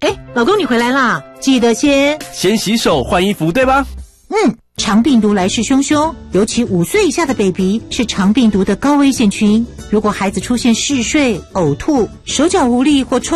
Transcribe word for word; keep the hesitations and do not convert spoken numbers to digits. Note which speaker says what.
Speaker 1: 哎，老公你回来啦，记得先
Speaker 2: 先洗手换衣服，对吧？
Speaker 1: 嗯，肠病毒来势汹汹，尤其五岁以下的 baby 是肠病毒的高危险群。如果孩子出现嗜睡、呕吐、手脚无力或抽